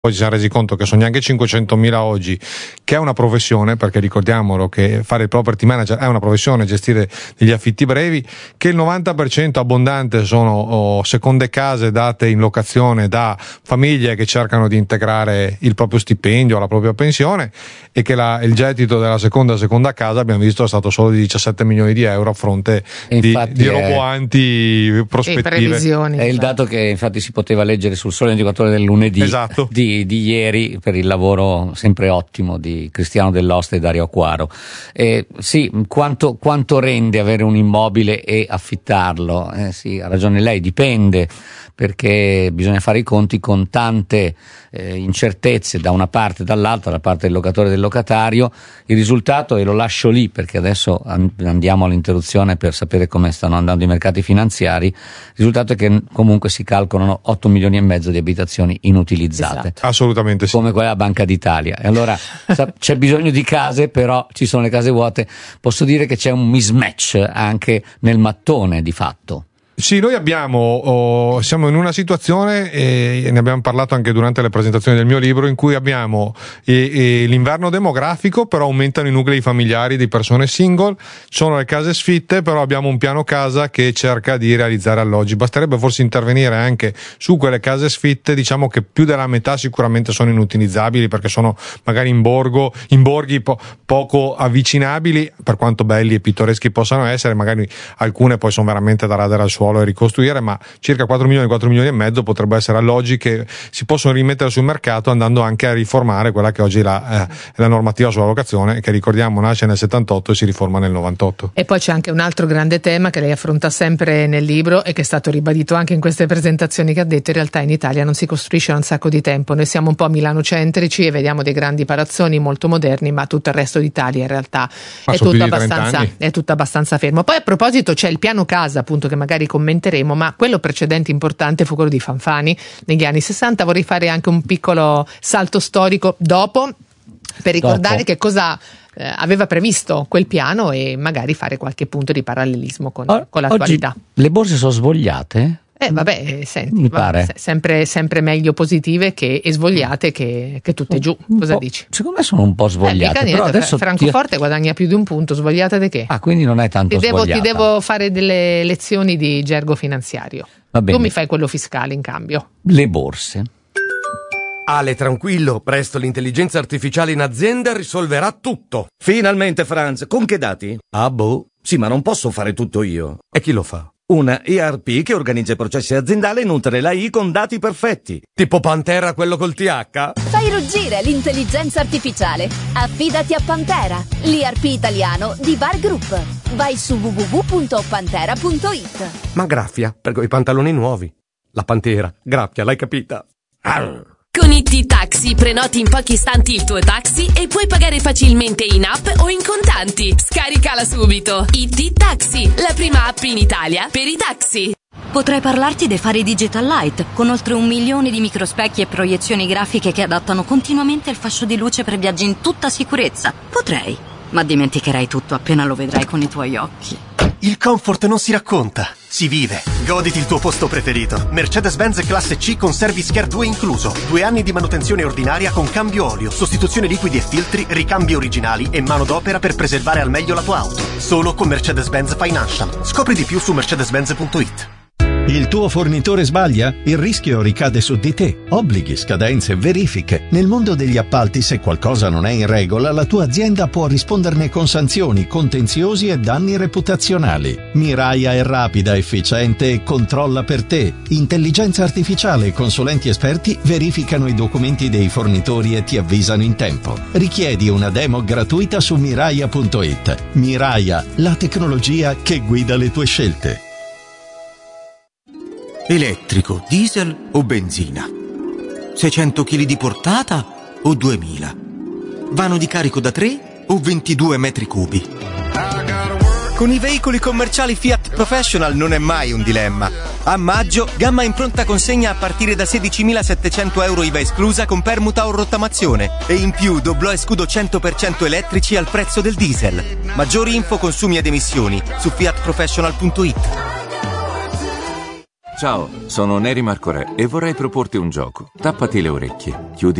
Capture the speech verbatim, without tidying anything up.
Poi ci siamo resi conto che sono neanche cinquecentomila oggi, che è una professione, perché ricordiamolo che fare il property manager è una professione, gestire degli affitti brevi, che il novanta per cento abbondante sono oh, seconde case date in locazione da famiglie che cercano di integrare il proprio stipendio, la propria pensione, e che la, il gettito della seconda seconda casa, abbiamo visto, è stato solo di diciassette milioni di euro a fronte di, di roboanti prospettive. È il dato che infatti si poteva leggere sul Sole ventiquattro Ore del lunedì. Esatto. Di Di, ieri, per il lavoro sempre ottimo di Cristiano Dell'Oste e Dario Acquaro. Eh, sì, quanto, quanto rende avere un immobile e affittarlo? Eh, sì, ha ragione lei, dipende, perché bisogna fare i conti con tante eh, incertezze da una parte e dall'altra, da parte del locatore e del locatario. Il risultato, e lo lascio lì perché adesso andiamo all'interruzione per sapere come stanno andando i mercati finanziari, il risultato è che comunque si calcolano otto milioni e mezzo di abitazioni inutilizzate. Esatto. Assolutamente sì. Come quella della Banca d'Italia. E allora c'è bisogno di case, però ci sono le case vuote. Posso dire che c'è un mismatch anche nel mattone di fatto. Sì, noi abbiamo, oh, siamo in una situazione, e ne abbiamo parlato anche durante le presentazioni del mio libro, in cui abbiamo e, e l'inverno demografico, però aumentano i nuclei familiari di persone single, sono le case sfitte, però abbiamo un piano casa che cerca di realizzare alloggi. Basterebbe forse intervenire anche su quelle case sfitte, diciamo che più della metà sicuramente sono inutilizzabili, perché sono magari in borgo, in borghi po- poco avvicinabili, per quanto belli e pittoreschi possano essere, magari alcune poi sono veramente da radere al suolo e ricostruire, ma circa quattro milioni, quattro milioni e mezzo potrebbero essere alloggi che si possono rimettere sul mercato, andando anche a riformare quella che oggi è la, eh, la normativa sulla locazione, che ricordiamo nasce nel settantotto e si riforma nel novantotto. E poi c'è anche un altro grande tema che lei affronta sempre nel libro e che è stato ribadito anche in queste presentazioni, che ha detto: in realtà in Italia non si costruisce da un sacco di tempo, noi siamo un po' milanocentrici e vediamo dei grandi palazzoni molto moderni, ma tutto il resto d'Italia in realtà è tutto abbastanza, è tutto abbastanza fermo. Poi a proposito c'è il piano casa, appunto, che magari commenteremo, ma quello precedente importante fu quello di Fanfani negli anni sessanta. Vorrei fare anche un piccolo salto storico dopo, per ricordare dopo. che cosa eh, aveva previsto quel piano e magari fare qualche punto di parallelismo con, o- con l'attualità. Oggi le borse sono svogliate? Eh vabbè, senti, Mi vabbè, pare. se- sempre, sempre meglio positive che, e svogliate che, che tutte giù. Cosa dici? Secondo me sono un po' svogliate. Eh, mica però niente, adesso Francoforte ti... guadagna più di un punto, svogliate di che? Ah, quindi non è tanto ti devo, svogliata. ti devo fare delle lezioni di gergo finanziario. Va bene. Tu mi fai quello fiscale in cambio. Le borse. Ale, tranquillo, presto l'intelligenza artificiale in azienda risolverà tutto. Finalmente, Franz, con che dati? Ah, boh. Sì, ma non posso fare tutto io. E chi lo fa? Una E R P che organizza i processi aziendali e nutre la I con dati perfetti. Tipo Pantera, quello col T H? Fai ruggire l'intelligenza artificiale. Affidati a Pantera, l'I R P italiano di Bar Group. Vai su w w w punto pantera punto i t. Ma graffia, per quei pantaloni nuovi. La Pantera, graffia, l'hai capita? Arr. Con I T Taxi prenoti in pochi istanti il tuo taxi e puoi pagare facilmente in app o in contanti. Scaricala subito. I T Taxi, la prima app in Italia per i taxi. Potrei parlarti dei fari Digital Light, con oltre un milione di microspecchi e proiezioni grafiche che adattano continuamente il fascio di luce per viaggi in tutta sicurezza. Potrei, ma dimenticherai tutto appena lo vedrai con i tuoi occhi. Il comfort non si racconta, si vive. Goditi il tuo posto preferito. Mercedes-Benz Classe C con Service Care due incluso. Due anni di manutenzione ordinaria con cambio olio, sostituzione liquidi e filtri, ricambi originali e manodopera per preservare al meglio la tua auto. Solo con Mercedes-Benz Financial. Scopri di più su mercedes benz punto i t. Il tuo fornitore sbaglia? Il rischio ricade su di te. Obblighi, scadenze, verifiche. Nel mondo degli appalti, se qualcosa non è in regola, la tua azienda può risponderne con sanzioni, contenziosi e danni reputazionali. Miraia è rapida, efficiente e controlla per te. Intelligenza artificiale e consulenti esperti verificano i documenti dei fornitori e ti avvisano in tempo. Richiedi una demo gratuita su miraia punto i t. Miraia, la tecnologia che guida le tue scelte. Elettrico, diesel o benzina? seicento chili di portata o duemila? Vano di carico da tre o ventidue metri cubi? Con i veicoli commerciali Fiat Professional non è mai un dilemma. A maggio, gamma in pronta consegna a partire da sedicimilasettecento euro I V A esclusa con permuta o rottamazione. E in più doblò e scudo cento per cento elettrici al prezzo del diesel. Maggiori info, consumi ed emissioni su fiat professional punto i t. Ciao, sono Neri Marcorè e vorrei proporti un gioco. Tappati le orecchie, chiudi